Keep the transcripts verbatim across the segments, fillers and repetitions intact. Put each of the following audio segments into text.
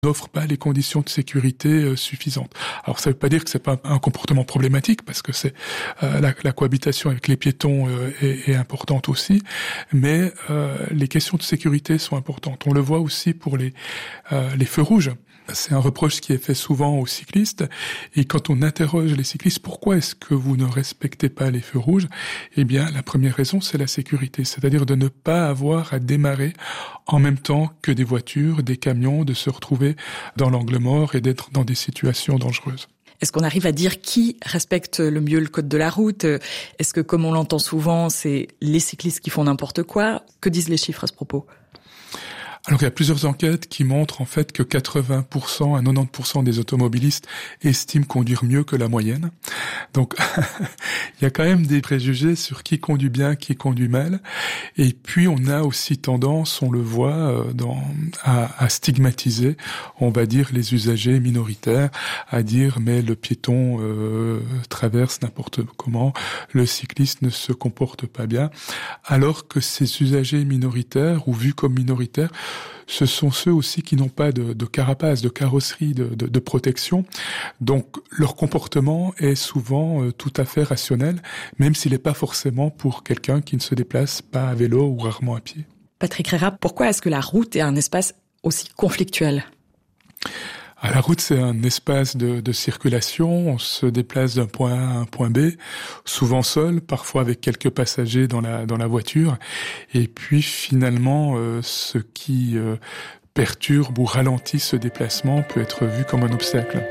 n'offre pas les conditions de sécurité euh, suffisantes. Alors ça ne veut pas dire que c'est pas un comportement problématique, parce que c'est euh, la, la cohabitation avec les piétons euh, est, est importante aussi, mais euh, les questions de sécurité sont importantes. On le voit aussi pour les euh, les feux rouges. C'est un reproche qui est fait souvent aux cyclistes, et quand on interroge les cyclistes, pourquoi est-ce que vous ne respectez pas les feux rouges? Eh bien, la première raison, c'est la sécurité, c'est-à-dire de ne pas avoir à démarrer en même temps que des voitures, des camions, de se retrouver dans l'angle mort et d'être dans des situations dangereuses. Est-ce qu'on arrive à dire qui respecte le mieux le code de la route? Est-ce que, comme on l'entend souvent, c'est les cyclistes qui font n'importe quoi? Que disent les chiffres à ce propos? Alors il y a plusieurs enquêtes qui montrent en fait que quatre-vingts pour cent à quatre-vingt-dix pour cent des automobilistes estiment conduire mieux que la moyenne. Donc il y a quand même des préjugés sur qui conduit bien, qui conduit mal. Et puis on a aussi tendance, on le voit, dans, à, à stigmatiser, on va dire, les usagers minoritaires, à dire mais le piéton euh, traverse n'importe comment, le cycliste ne se comporte pas bien, alors que ces usagers minoritaires ou vus comme minoritaires, ce sont ceux aussi qui n'ont pas de, de carapace, de carrosserie, de, de, de protection. Donc leur comportement est souvent euh, tout à fait rationnel, même s'il n'est pas forcément pour quelqu'un qui ne se déplace pas à vélo ou rarement à pied. Patrick Rérat, pourquoi est-ce que la route est un espace aussi conflictuel ? À la route, c'est un espace de, de circulation. On se déplace d'un point A à un point B, souvent seul, parfois avec quelques passagers dans la dans la voiture. Et puis finalement, euh, ce qui euh, perturbe ou ralentit ce déplacement peut être vu comme un obstacle.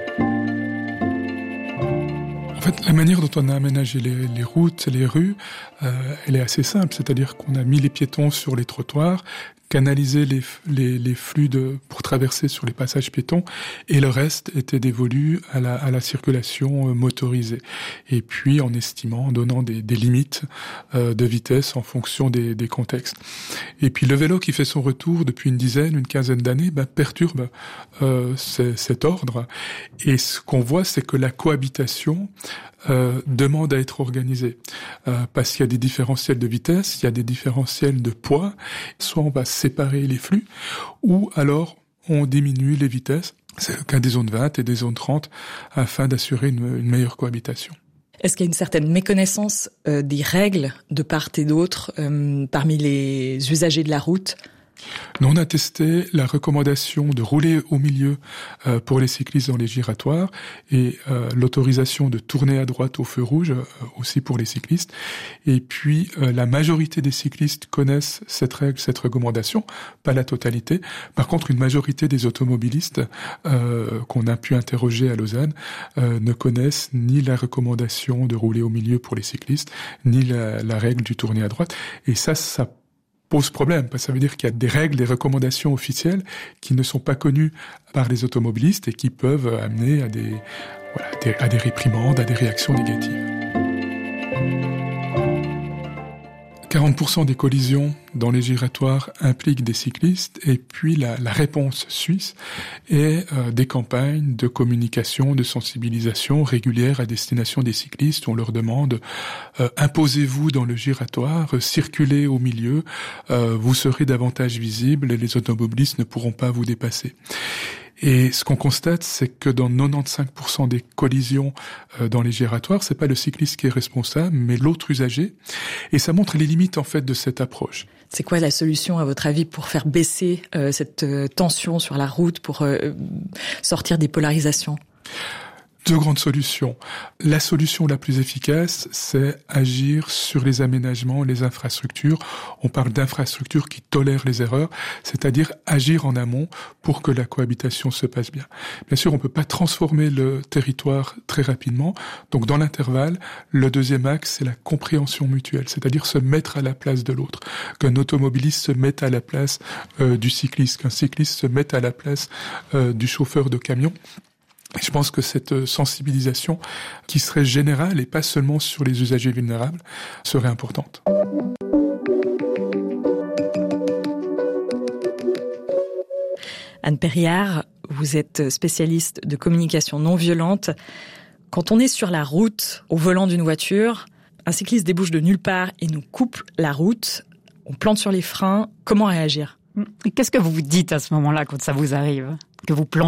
En fait, la manière dont on a aménagé les, les routes, les rues, euh, elle est assez simple. C'est-à-dire qu'on a mis les piétons sur les trottoirs, canalisé les, les, les flux de, pour traverser sur les passages piétons, et le reste était dévolu à la, à la circulation motorisée. Et puis en estimant, en donnant des, des limites euh, de vitesse en fonction des, des contextes. Et puis le vélo qui fait son retour depuis une dizaine, une quinzaine d'années, ben, perturbe euh, c- cet ordre. Et ce qu'on voit, c'est que la cohabitation Euh, demande à être organisée, euh, parce qu'il y a des différentiels de vitesse, il y a des différentiels de poids. Soit on va séparer les flux, ou alors on diminue les vitesses, c'est le cas des zones vingt et des zones trente, afin d'assurer une, une meilleure cohabitation. Est-ce qu'il y a une certaine méconnaissance euh, des règles de part et d'autre euh, parmi les usagers de la route ? Nous, on a testé la recommandation de rouler au milieu euh, pour les cyclistes dans les giratoires, et euh, l'autorisation de tourner à droite au feu rouge euh, aussi pour les cyclistes. Et puis euh, la majorité des cyclistes connaissent cette règle, cette recommandation, pas la totalité. Par contre, une majorité des automobilistes euh, qu'on a pu interroger à Lausanne euh, ne connaissent ni la recommandation de rouler au milieu pour les cyclistes, ni la, la règle du tourner à droite. Et ça, ça pose problème, parce que ça veut dire qu'il y a des règles, des recommandations officielles qui ne sont pas connues par les automobilistes et qui peuvent amener à des, voilà, des, à des réprimandes, à des réactions négatives. quarante pour cent des collisions dans les giratoires impliquent des cyclistes, et puis la, la réponse suisse est euh, des campagnes de communication, de sensibilisation régulières à destination des cyclistes. On leur demande euh, imposez-vous dans le giratoire, euh, circulez au milieu, euh, vous serez davantage visible et les automobilistes ne pourront pas vous dépasser. Et ce qu'on constate, c'est que dans quatre-vingt-quinze pour cent des collisions euh, dans les giratoires, c'est pas le cycliste qui est responsable, mais l'autre usager. Et ça montre les limites, en fait, de cette approche. C'est quoi la solution, à votre avis, pour faire baisser euh, cette euh, tension sur la route, pour euh, sortir des polarisations ? Deux grandes solutions. La solution la plus efficace, c'est agir sur les aménagements, les infrastructures. On parle d'infrastructures qui tolèrent les erreurs, c'est-à-dire agir en amont pour que la cohabitation se passe bien. Bien sûr, on ne peut pas transformer le territoire très rapidement. Donc, dans l'intervalle, le deuxième axe, c'est la compréhension mutuelle, c'est-à-dire se mettre à la place de l'autre. Qu'un automobiliste se mette à la place euh, du cycliste, qu'un cycliste se mette à la place euh, du chauffeur de camion. Et je pense que cette sensibilisation, qui serait générale et pas seulement sur les usagers vulnérables, serait importante. Anne Perriard, vous êtes spécialiste de communication non violente. Quand on est sur la route, au volant d'une voiture, un cycliste débouche de nulle part et nous coupe la route, on plante sur les freins, comment réagir ? Et qu'est-ce que vous vous dites à ce moment-là quand ça vous arrive ? Que vous plantez